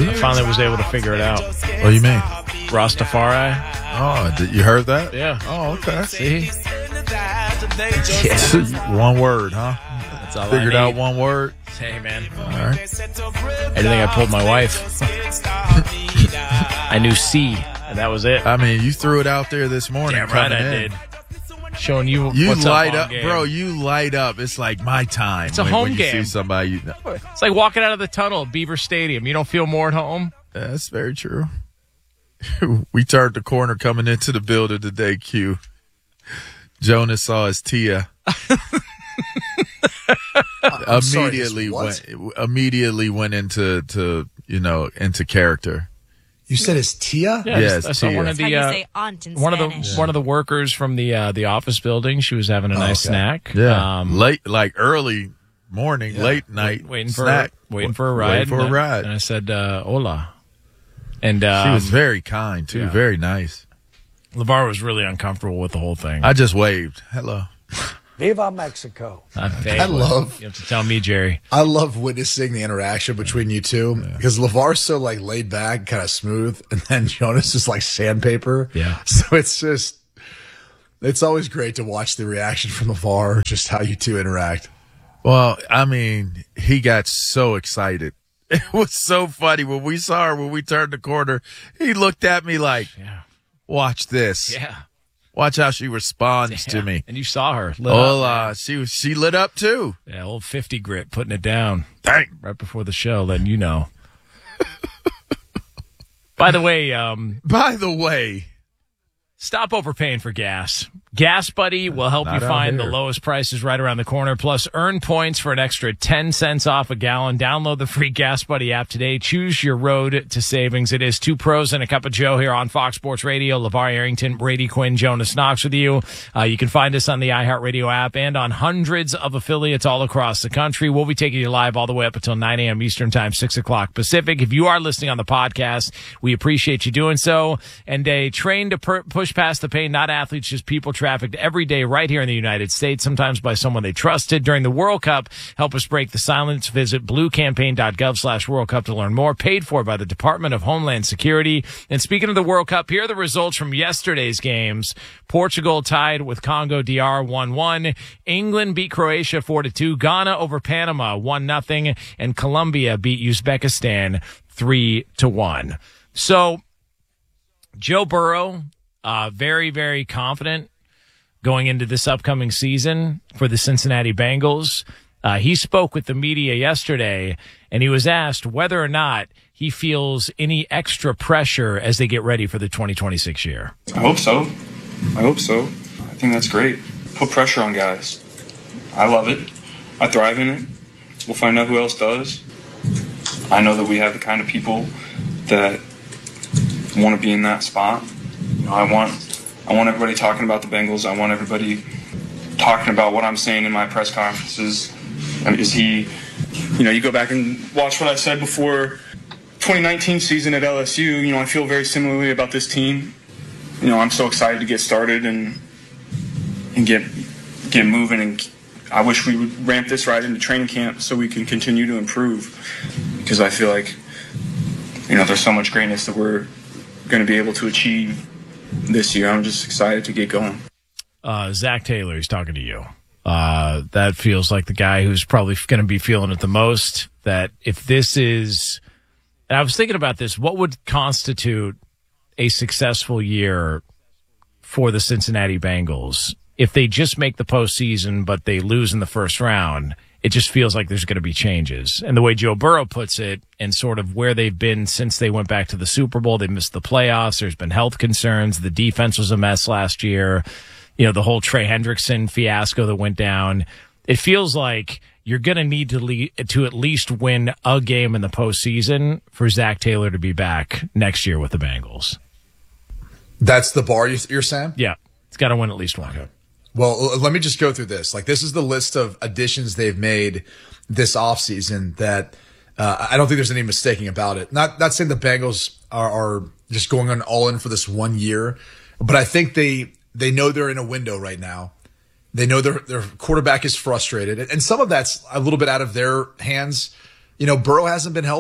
I finally was able to figure it out. What do you mean? Rastafari. Oh, you heard that? Yeah. Oh, okay. See? Yeah. One word, huh? That's all Figured I out need. one word. Hey, man. All right. I didn't think I pulled my wife. I knew C, and that was it. I mean, you threw it out there this morning. Damn right I coming in. did. Showing you You what's light up, up, game. bro. You light up. It's like my time. It's a when home you game. See somebody, you know. It's like walking out of the tunnel at Beaver Stadium. You don't feel more at home? That's very true. We turned the corner coming into the building today, Q. Jonas saw his Tia. Immediately went into into character. You said it's Tia? Yeah, Yes, I saw Tia. one of How do you the say aunt in one Spanish? of the workers from the office building. She was having a nice okay. snack. Yeah, late, like early morning, late night, waiting snack, for a ride. Waiting for a ride. And I said, "Hola," and She was very kind too, yeah. very nice. LeVar was really uncomfortable with the whole thing. I just waved. Hello. Viva Mexico. I love- You have to tell me, Jerry. I love witnessing the interaction between you two because LeVar's so like laid back, kind of smooth, and then Jonas is like sandpaper. Yeah. So it's always great to watch the reaction from LeVar, just how you two interact. Well, I mean, he got so excited. It was so funny when we saw her when we turned the corner. He looked at me like, Yeah. "Watch this. Yeah. Watch how she responds to me." And you saw her. Lit up. Hola. She lit up too. Yeah, old 50 grit putting it down. Dang. Right before the show, letting you know. By the way, By the way, stop overpaying for gas. Gas Buddy will help you Not out find the here. lowest prices right around the corner. Plus, earn points for an extra 10 cents off a gallon. Download the free Gas Buddy app today. Choose your road to savings. It is Two Pros and a Cup of Joe here on Fox Sports Radio. LeVar Arrington, Brady Quinn, Jonas Knox with you. You can find us on the iHeartRadio app and on hundreds of affiliates all across the country. We'll be taking you live all the way up until 9 a.m. Eastern Time, 6 o'clock Pacific. If you are listening on the podcast, we appreciate you doing so. And trained to push past the pain, not athletes, just people trafficked every day right here in the United States, sometimes by someone they trusted. During the World Cup, help us break the silence. Visit bluecampaign.gov/World Cup to learn more. Paid for by the Department of Homeland Security. And speaking of the World Cup, here are the results from yesterday's games. Portugal tied with Congo DR 1-1. England beat Croatia 4-2. Ghana over Panama 1-0. And Colombia beat Uzbekistan 3-1. So Joe Burrow, very, very confident going into this upcoming season for the Cincinnati Bengals. He spoke with the media yesterday, and he was asked whether or not he feels any extra pressure as they get ready for the 2026 year. I hope so. I think that's great. Put pressure on guys. I love it. I thrive in it. We'll find out who else does. I know that we have the kind of people that want to be in that spot. You know, I want everybody talking about the Bengals. I want everybody talking about what I'm saying in my press conferences. You go back and watch what I said before 2019 season at LSU. I feel very similarly about this team. I'm so excited to get started and get moving. And I wish we would ramp this right into training camp so we can continue to improve. Because I feel like, there's so much greatness that we're going to be able to achieve this year. I'm just excited to get going. Zach Taylor, he's talking to you. That feels like the guy who's probably going to be feeling it the most. That if this is, and I was thinking about this, what would constitute a successful year for the Cincinnati Bengals if they just make the postseason, but they lose in the first round? It just feels like there's going to be changes. And the way Joe Burrow puts it, and sort of where they've been since they went back to the Super Bowl, they missed the playoffs. There's been health concerns. The defense was a mess last year. The whole Trey Hendrickson fiasco that went down. It feels like you're going to need to at least win a game in the postseason for Zach Taylor to be back next year with the Bengals. That's the bar you're saying? Yeah. It's got to win at least one. Okay. Well, let me just go through this. This is the list of additions they've made this offseason that I don't think there's any mistaking about it. Not saying the Bengals are just going on all in for this 1 year, but I think they know they're in a window right now. They know their quarterback is frustrated, and some of that's a little bit out of their hands. Burrow hasn't been healthy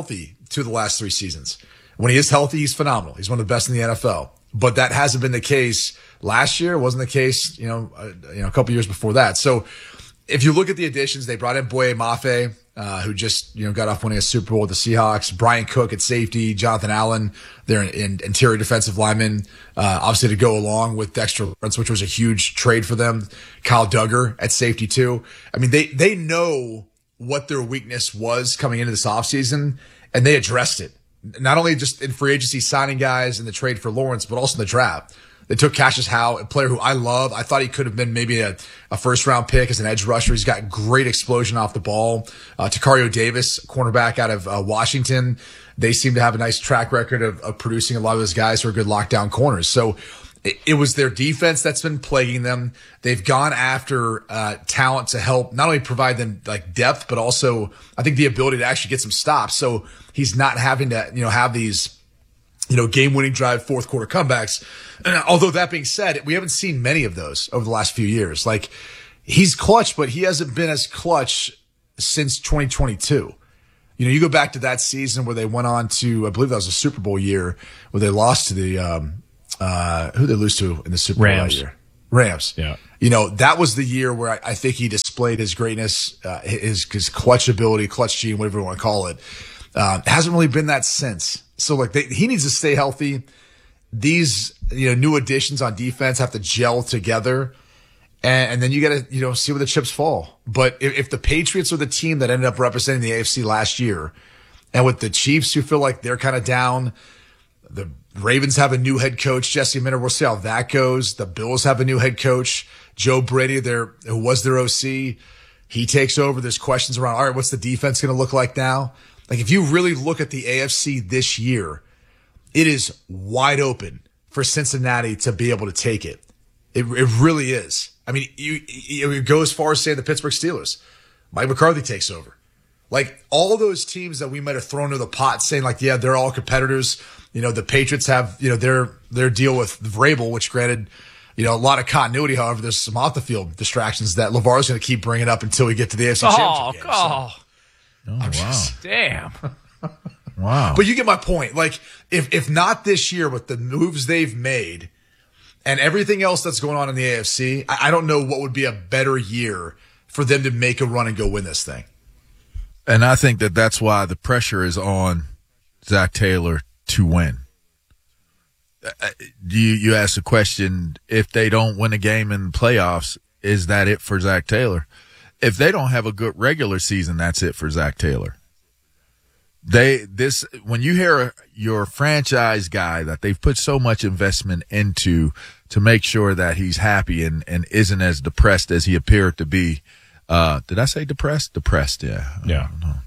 2 of the last 3 seasons. When he is healthy, he's phenomenal. He's one of the best in the NFL. But that hasn't been the case last year. It wasn't the case, a couple years before that. So if you look at the additions, they brought in Boye Mafe, who just, got off winning a Super Bowl with the Seahawks, Brian Cook at safety, Jonathan Allen, their interior defensive lineman, obviously to go along with Dexter Lawrence, which was a huge trade for them. Kyle Duggar at safety too. I mean, they know what their weakness was coming into this offseason, and they addressed it. Not only just in free agency signing guys in the trade for Lawrence, but also in the draft. They took Cassius Howe, a player who I love. I thought he could have been maybe a first-round pick as an edge rusher. He's got great explosion off the ball. Takario Davis, cornerback out of Washington. They seem to have a nice track record of producing a lot of those guys who are good lockdown corners. So it was their defense that's been plaguing them. They've gone after talent to help not only provide them like depth, but also I think the ability to actually get some stops. So he's not having to have these game-winning drive fourth quarter comebacks. And although that being said, we haven't seen many of those over the last few years. Like, he's clutch, but he hasn't been as clutch since 2022. You go back to that season where they went on to, I believe that was a Super Bowl year, where they lost to the, who they lose to in the Super Bowl that year? Rams. Yeah. That was the year where I think he displayed his greatness, his clutch ability, clutch gene, whatever you want to call it. Hasn't really been that since. So he needs to stay healthy. These, new additions on defense have to gel together. And then you got to, see where the chips fall. But if the Patriots are the team that ended up representing the AFC last year, and with the Chiefs who feel like they're kind of down, the Ravens have a new head coach, Jesse Minter. We'll see how that goes. The Bills have a new head coach, Joe Brady, who was their OC. He takes over. There's questions around, all right, what's the defense going to look like now? Like, if you really look at the AFC this year, it is wide open for Cincinnati to be able to take it. It really is. I mean, you go as far as saying the Pittsburgh Steelers. Mike McCarthy takes over. Like, all those teams that we might have thrown into the pot saying, like, yeah, they're all competitors. The Patriots have, their deal with Vrabel, which granted, a lot of continuity. However, there's some off the field distractions that LeVar's going to keep bringing up until we get to the AFC Championship game. Wow. Damn. Wow. But you get my point. Like, if not this year with the moves they've made and everything else that's going on in the AFC, I don't know what would be a better year for them to make a run and go win this thing. And I think that's why the pressure is on Zach Taylor to win. You asked the question, if they don't win a game in the playoffs, is that it for Zach Taylor? If they don't have a good regular season, that's it for Zach Taylor. When you hear your franchise guy that they've put so much investment into to make sure that he's happy and isn't as depressed as he appeared to be. Did I say depressed? Depressed, yeah. Yeah.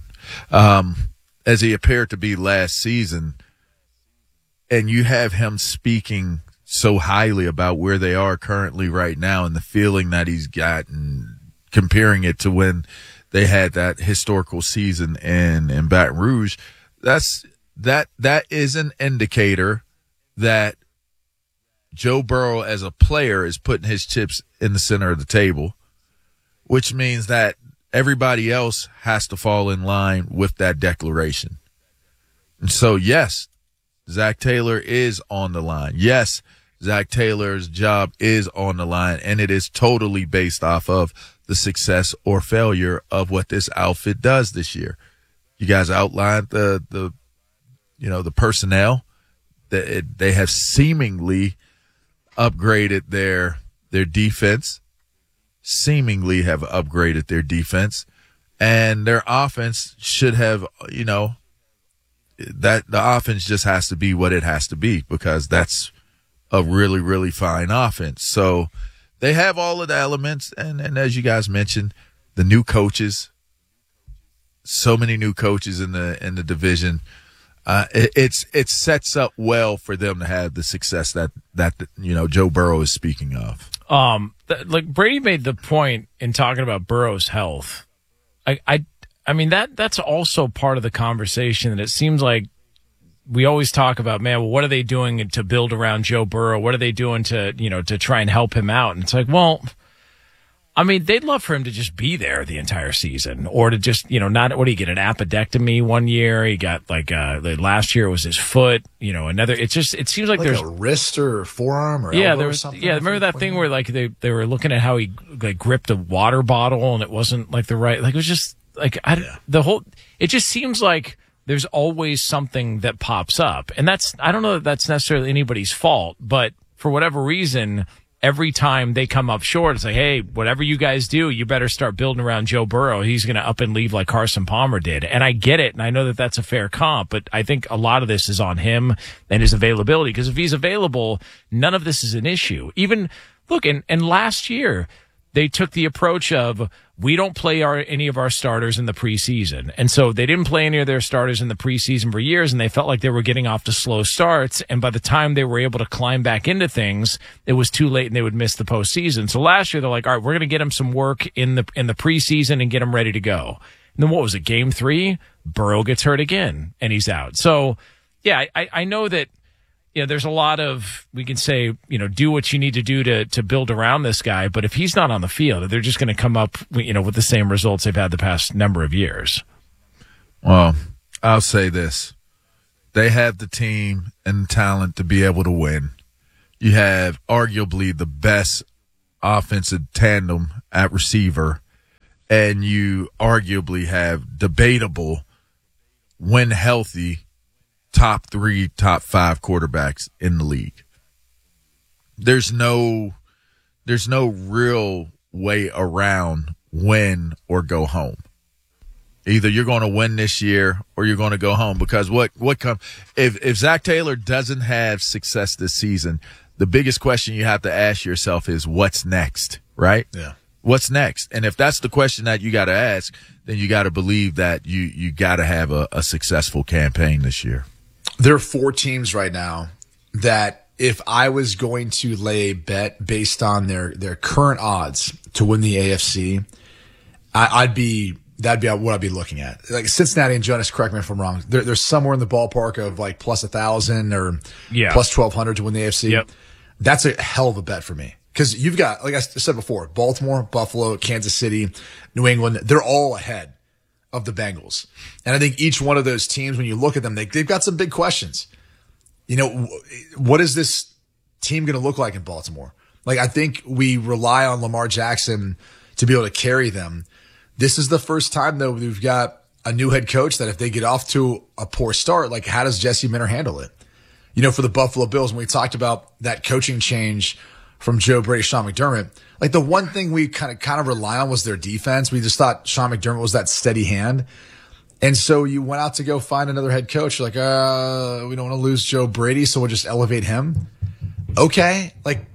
As he appeared to be last season, and you have him speaking so highly about where they are currently right now and the feeling that he's gotten, comparing it to when they had that historical season in Baton Rouge, that is an indicator that Joe Burrow as a player is putting his chips in the center of the table, which means that everybody else has to fall in line with that declaration. And so, yes, Zach Taylor is on the line. Yes, Zach Taylor's job is on the line, and it is totally based off of the success or failure of what this outfit does this year. You guys outlined the personnel that they have seemingly upgraded their defense, and their offense should have, that the offense just has to be what it has to be, because that's a really, really fine offense. So they have all of the elements, and as you guys mentioned, the new coaches, so many new coaches in the division. It sets up well for them to have the success that Joe Burrow is speaking of. Like Brady made the point in talking about Burrow's health. I mean that's also part of the conversation, that it seems like we always talk about, man, well, what are they doing to build around Joe Burrow? What are they doing to try and help him out? And it's like, well, I mean, they'd love for him to just be there the entire season, or to just, not, what do you get, an appendectomy one year? He got last year it was his foot, another, it seems like there's a wrist or forearm or yeah, elbow there or was, something. yeah, remember that thing where like they were looking at how he like gripped a water bottle and it wasn't like the right, like it was just like, it just seems like there's always something that pops up. And I don't know that that's necessarily anybody's fault, but for whatever reason, every time they come up short, it's like, hey, whatever you guys do, you better start building around Joe Burrow. He's going to up and leave like Carson Palmer did. And I get it, and I know that that's a fair comp, but I think a lot of this is on him and his availability, because if he's available, none of this is an issue. Even, look, and last year, they took the approach of, we don't play any of our starters in the preseason. And so they didn't play any of their starters in the preseason for years, and they felt like they were getting off to slow starts. And by the time they were able to climb back into things, it was too late and they would miss the postseason. So last year, they're like, all right, we're going to get him some work in the preseason and get him ready to go. And then what was it? Game 3, Burrow gets hurt again and he's out. So yeah, I know that, there's a lot of, we can say, do what you need to do to build around this guy. But if he's not on the field, they're just going to come up, with the same results they've had the past number of years. Well, I'll say this. They have the team and the talent to be able to win. You have arguably the best offensive tandem at receiver, and you arguably have debatable, when healthy, top 3, top 5 quarterbacks in the league. There's no real way around win or go home. Either you're going to win this year or you're going to go home, because if Zach Taylor doesn't have success this season, the biggest question you have to ask yourself is, what's next, right? Yeah. What's next? And if that's the question that you got to ask, then you got to believe that you got to have a successful campaign this year. There are 4 teams right now that if I was going to lay a bet based on their current odds to win the AFC, that'd be what I'd be looking at. Like Cincinnati and Jonas, correct me if I'm wrong, they're somewhere in the ballpark of like plus 1,000 or plus 1,200 to win the AFC. Yep. That's a hell of a bet for me, because you've got, like I said before, Baltimore, Buffalo, Kansas City, New England. They're all ahead of the Bengals. And I think each one of those teams, when you look at them, they've got some big questions. What is this team going to look like in Baltimore? Like, I think we rely on Lamar Jackson to be able to carry them. This is the first time, though, we've got a new head coach that if they get off to a poor start, like, how does Jesse Minter handle it? For the Buffalo Bills, when we talked about that coaching change from Joe Brady, Sean McDermott, like the one thing we kind of rely on was their defense. We just thought Sean McDermott was that steady hand. And so you went out to go find another head coach. You're like, we don't want to lose Joe Brady, so we'll just elevate him. Okay. Like,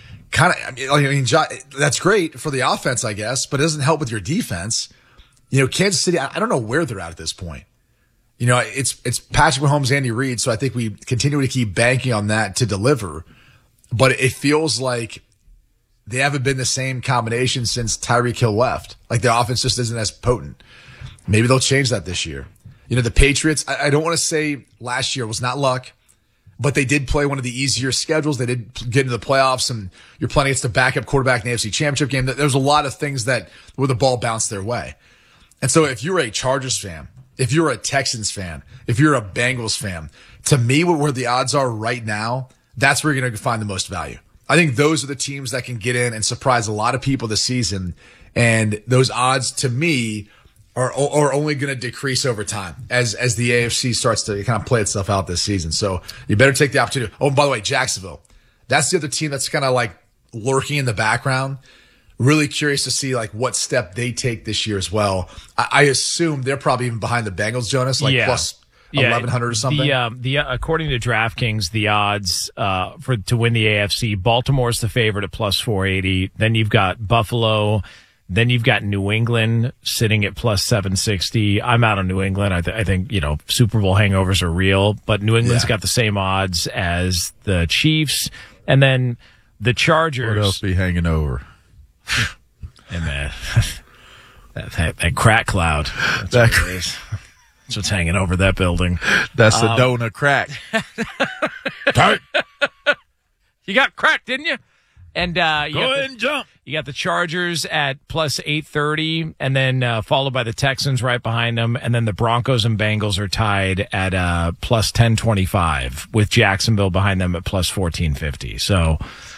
that's great for the offense, I guess, but it doesn't help with your defense. Kansas City, I don't know where they're at this point. It's Patrick Mahomes, Andy Reid, so I think we continue to keep banking on that to deliver. But it feels like they haven't been the same combination since Tyreek Hill left. Like, the offense just isn't as potent. Maybe they'll change that this year. The Patriots, I don't want to say last year was not luck, but they did play one of the easier schedules. They did get into the playoffs, and you're playing against the backup quarterback in the AFC Championship game. There's a lot of things where the ball bounced their way. And so if you're a Chargers fan, if you're a Texans fan, if you're a Bengals fan, to me, where the odds are right now, that's where you're going to find the most value. I think those are the teams that can get in and surprise a lot of people this season. And those odds, to me, are only going to decrease over time as the AFC starts to kind of play itself out this season. So you better take the opportunity. Oh, and by the way, Jacksonville, that's the other team that's kind of like lurking in the background. Really curious to see like what step they take this year as well. I assume they're probably even behind the Bengals, Jonas, plus 1,100 or something. The according to DraftKings, the odds to win the AFC, Baltimore's the favorite at plus 480. Then you've got Buffalo. Then you've got New England sitting at plus 760. I'm out on New England. I think Super Bowl hangovers are real, but New England's got the same odds as the Chiefs, and then the Chargers. What else be hanging over? And that crack cloud. That's what it is. That's what's hanging over that building. That's the donut crack. You got crack, didn't you? And Go ahead and jump. You got the Chargers at plus 830, and then followed by the Texans right behind them, and then the Broncos and Bengals are tied at plus 1025 with Jacksonville behind them at plus 1450. So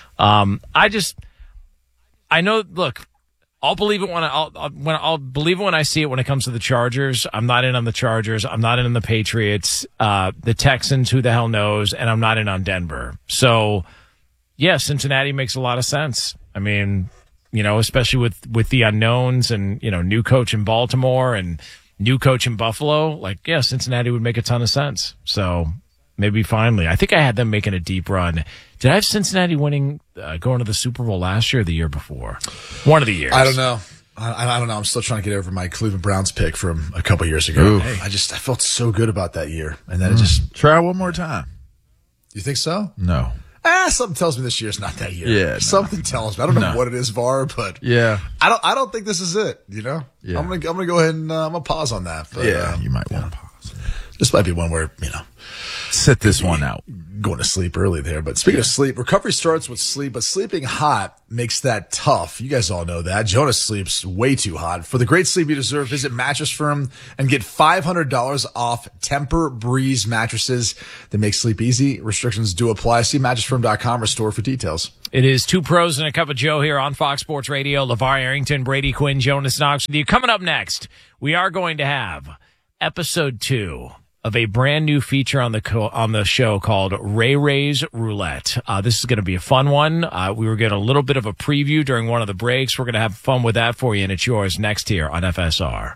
I know. Look, I'll believe it I'll believe it when I see it. When it comes to the Chargers, I'm not in on the Chargers. I'm not in on the Patriots. The Texans, who the hell knows? And I'm not in on Denver. So yeah, Cincinnati makes a lot of sense. I mean, especially with the unknowns and, new coach in Baltimore and new coach in Buffalo, Cincinnati would make a ton of sense. So maybe finally, I think I had them making a deep run. Did I have Cincinnati winning, going to the Super Bowl last year or the year before? One of the years. I don't know. I don't know. I'm still trying to get over my Cleveland Browns pick from a couple years ago. Hey. I felt so good about that year. And then it just. Try one more time. You think so? No. Something tells me this year's not that year. Yeah, something tells me. I don't know what it is, VAR, but yeah, I don't think this is it. Yeah. I'm gonna go ahead and I'm gonna pause on that. But, you might want to pause. This might be one where sit this one out. Going to sleep early there. But speaking of sleep, recovery starts with sleep, but sleeping hot makes that tough. You guys all know that. Jonas sleeps way too hot. For the great sleep you deserve, visit Mattress Firm and get $500 off Temper Breeze mattresses that make sleep easy. Restrictions do apply. See mattressfirm.com or store for details. It is Two Pros and a Cup of Joe here on Fox Sports Radio. LeVar Arrington, Brady Quinn, Jonas Knox with you. Coming up next, we are going to have episode 2 of a brand new feature on the show called Ray Ray's Roulette. This is going to be a fun one. We were getting a little bit of a preview during one of the breaks. We're going to have fun with that for you, and it's yours next here on FSR.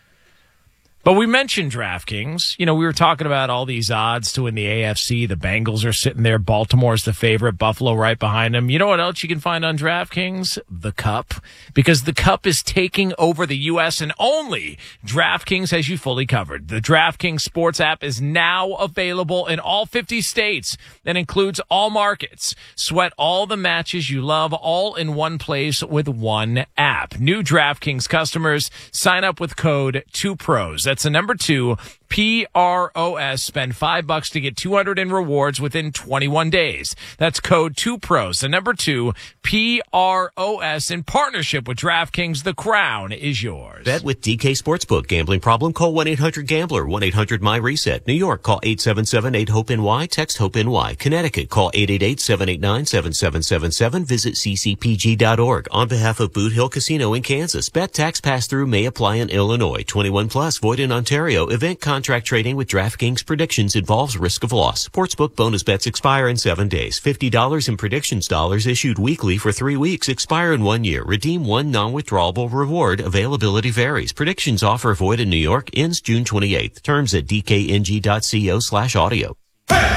But we mentioned DraftKings. We were talking about all these odds to win the AFC. The Bengals are sitting there. Baltimore's the favorite. Buffalo right behind them. You know what else you can find on DraftKings? The Cup. Because the Cup is taking over the U.S. and only DraftKings has you fully covered. The DraftKings sports app is now available in all 50 states and includes all markets. Sweat all the matches you love all in one place with one app. New DraftKings customers sign up with code 2PROS. That's the number 2, PROS. Spend $5 to get 200 in rewards within 21 days. That's code 2PROS. The number 2, PROS. In partnership with DraftKings, the crown is yours. Bet with DK Sportsbook. Gambling problem? Call 1-800-GAMBLER. 1-800-MY-RESET. New York, call 877-8-HOPE-NY. Text HOPE-NY. Connecticut, call 888-789-7777. Visit ccpg.org. On behalf of Boot Hill Casino in Kansas, bet tax pass-through may apply in Illinois. 21 plus, void in Ontario. Event contract trading with DraftKings predictions involves risk of loss. Sportsbook bonus bets expire in 7 days. $50 in predictions dollars issued weekly for 3 weeks. Expire in 1 year. Redeem one non-withdrawable reward. Availability varies. Predictions offer void in New York. Ends June 28th. Terms at dkng.co/audio. Into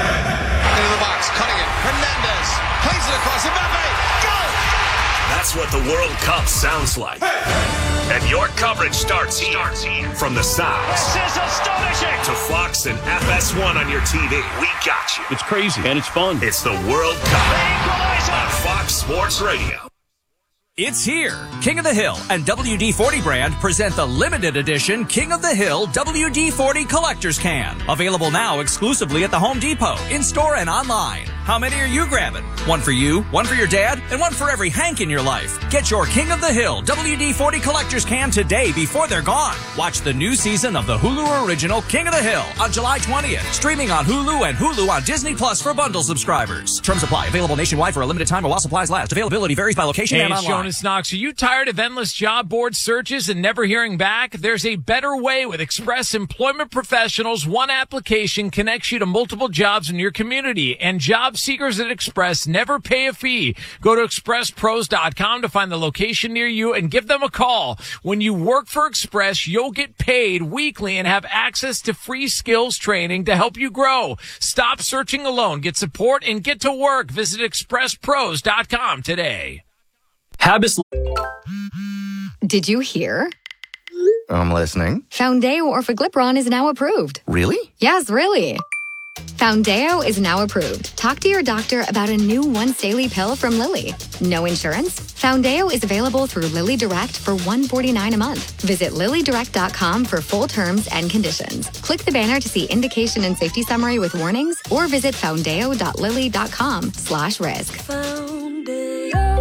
the box, cutting it. Hernandez plays it across. Mbappe, go! That's what the World Cup sounds like. And your coverage starts here. From the sounds This is astonishing! to Fox and FS1 on your TV. We got you. It's crazy and it's fun. It's the World Cup The equalizer! on Fox Sports Radio. It's here. King of the Hill and WD-40 brand present the limited edition King of the Hill WD-40 Collector's Can. Available now exclusively at the Home Depot, in-store and online. How many are you grabbing? One for you, one for your dad, and one for every Hank in your life. Get your King of the Hill WD-40 Collector's Can today before they're gone. Watch the new season of the Hulu original King of the Hill on July 20th. Streaming on Hulu and Hulu on Disney Plus for bundle subscribers. Terms apply. Available nationwide for a limited time or while supplies last. Availability varies by location and it's online. Jonas Knox. Are you tired of endless job board searches and never hearing back? There's a better way with Express Employment Professionals. One application connects you to multiple jobs in your community, and job seekers at Express never pay a fee. Go to expresspros.com to find the location near you and give them a call. When you work for Express, you'll get paid weekly and have access to free skills training to help you grow. Stop searching alone. Get support and get to work. Visit expresspros.com today. Did you hear? I'm listening. Foundeo Orforglipron is now approved. Really? Yes, really. Foundeo is now approved. Talk to your doctor about a new once-daily pill from Lilly. No insurance? Foundeo is available through Lilly Direct for $149 a month. Visit LillyDirect.com for full terms and conditions. Click the banner to see indication and safety summary with warnings, or visit foundeo.lilly.com/risk. Foundeo.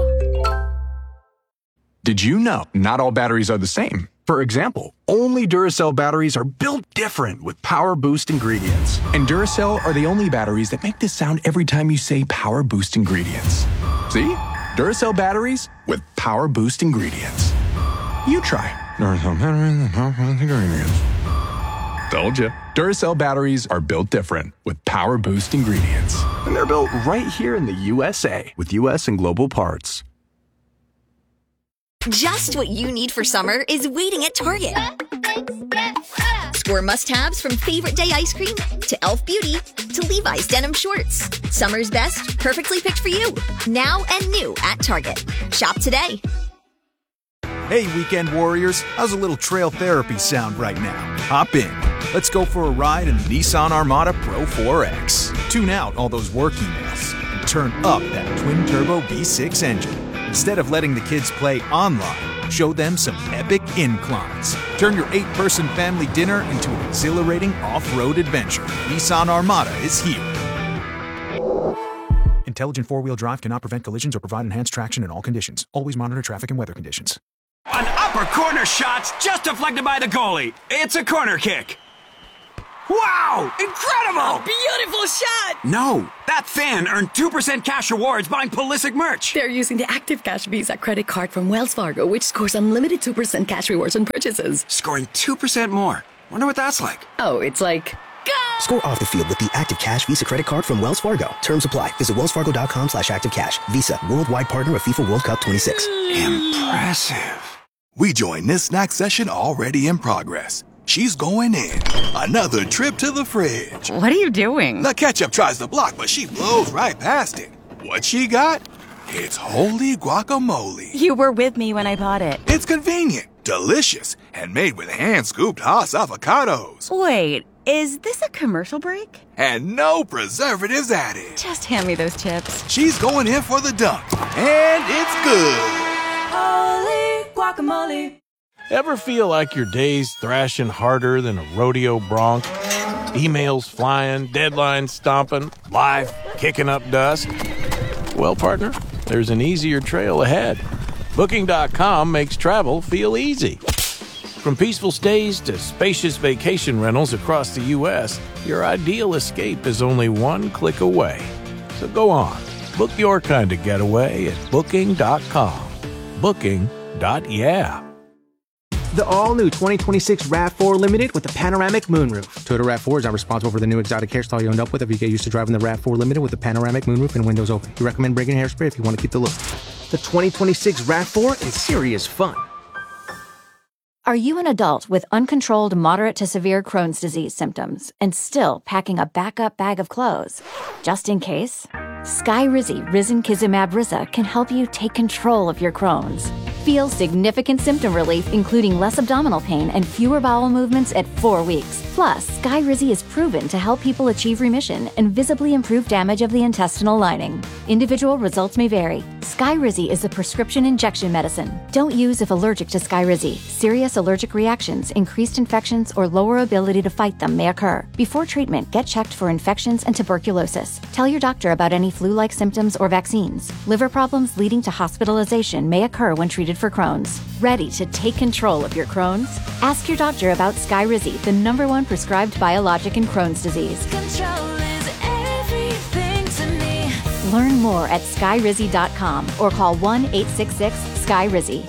Did you know not all batteries are the same? For example, only Duracell batteries are built different with Power Boost ingredients. And Duracell are the only batteries that make this sound every time you say Power Boost ingredients. See? Duracell batteries with Power Boost ingredients. You try. Duracell batteries with Power Boost ingredients. Told you. Duracell batteries are built different with Power Boost ingredients. And they're built right here in the USA with US and global parts. Just what you need for summer is waiting at Target. Score must-haves from Favorite Day ice cream to Elf Beauty to Levi's denim shorts. Summer's best, perfectly picked for you. Now and new at Target. Shop today. Hey, weekend warriors. How's a little trail therapy sound right now? Hop in. Let's go for a ride in the Nissan Armada Pro 4X. Tune out all those work emails and turn up that twin-turbo V6 engine. Instead of letting the kids play online, show them some epic inclines. Turn your 8-person family dinner into an exhilarating off-road adventure. Nissan Armada is here. Intelligent four-wheel drive cannot prevent collisions or provide enhanced traction in all conditions. Always monitor traffic and weather conditions. An upper corner shot's just deflected by the goalie. It's a corner kick. Wow! Incredible! Beautiful shot! No, that fan earned 2% cash rewards buying Pulisic merch. They're using the Active Cash Visa credit card from Wells Fargo, which scores unlimited 2% cash rewards on purchases. Scoring 2% more. Wonder what that's like. Oh, it's like... Go! Score off the field with the Active Cash Visa credit card from Wells Fargo. Terms apply. Visit wellsfargo.com/activecash. Visa, worldwide partner of FIFA World Cup 26. Impressive. We join this snack session already in progress. She's going in. Another trip to the fridge. What are you doing? The ketchup tries to block, but she blows right past it. What she got? It's holy guacamole. You were with me when I bought it. It's convenient, delicious, and made with hand-scooped Haas avocados. Wait, is this a commercial break? And no preservatives added. Just hand me those chips. She's going in for the dunk, and it's good. Holy guacamole. Ever feel like your day's thrashing harder than a rodeo bronc? Emails flying, deadlines stomping, life kicking up dust? Well, partner, there's an easier trail ahead. Booking.com makes travel feel easy. From peaceful stays to spacious vacation rentals across the U.S., your ideal escape is only one click away. So go on, book your kind of getaway at Booking.com. Booking.yeah. The all-new 2026 RAV4 Limited with the panoramic moonroof. Toyota RAV4 is not responsible for the new exotic hairstyle you end up with if you get used to driving the RAV4 Limited with the panoramic moonroof and windows open. We recommend bringing hairspray if you want to keep the look. The 2026 RAV4 is serious fun. Are you an adult with uncontrolled moderate to severe Crohn's disease symptoms and still packing a backup bag of clothes? Just in case? Skyrizi Risankizumab Riza can help you take control of your Crohn's. Feel significant symptom relief, including less abdominal pain and fewer bowel movements at 4 weeks. Plus, Skyrizi is proven to help people achieve remission and visibly improve damage of the intestinal lining. Individual results may vary. Skyrizi is a prescription injection medicine. Don't use if allergic to Skyrizi. Serious allergic reactions, increased infections, or lower ability to fight them may occur. Before treatment, get checked for infections and tuberculosis. Tell your doctor about any flu-like symptoms or vaccines. Liver problems leading to hospitalization may occur when treated for Crohn's. Ready to take control of your Crohn's? Ask your doctor about Skyrizi, the #1 prescribed biologic in Crohn's disease. Control is everything to me. Learn more at skyrizi.com or call 1-866-SKYRIZI.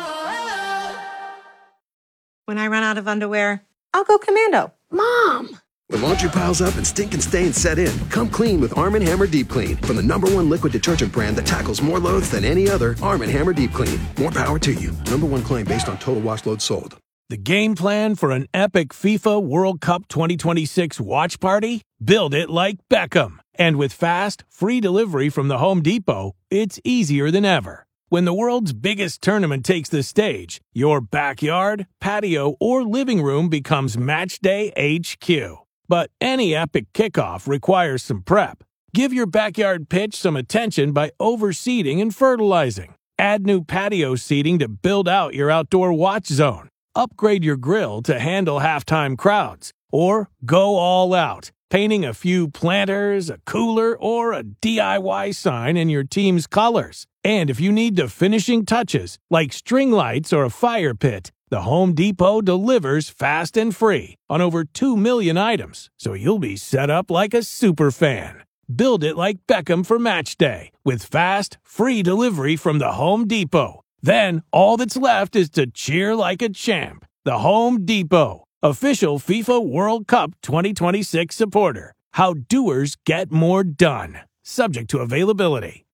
When I run out of underwear, I'll go commando. Mom! When laundry piles up and stinking stains set in, come clean with Arm & Hammer Deep Clean. From the #1 liquid detergent brand that tackles more loads than any other, Arm & Hammer Deep Clean. More power to you. #1 claim based on total wash load sold. The game plan for an epic FIFA World Cup 2026 watch party? Build it like Beckham. And with fast, free delivery from the Home Depot, it's easier than ever. When the world's biggest tournament takes the stage, your backyard, patio, or living room becomes Matchday HQ. But any epic kickoff requires some prep. Give your backyard pitch some attention by overseeding and fertilizing. Add new patio seating to build out your outdoor watch zone. Upgrade your grill to handle halftime crowds. Or go all out. painting a few planters, a cooler, or a DIY sign in your team's colors. And if you need the finishing touches, like string lights or a fire pit, the Home Depot delivers fast and free on over 2 million items, so you'll be set up like a super fan. Build it like Beckham for match day with fast, free delivery from the Home Depot. Then all that's left is to cheer like a champ. The Home Depot, official FIFA World Cup 2026 supporter. How doers get more done. Subject to availability.